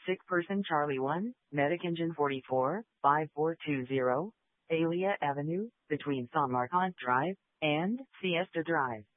Sick person Charlie 1, Medic Engine 44, 5420, Alia Avenue, between Saint Marcotte Drive and Siesta Drive.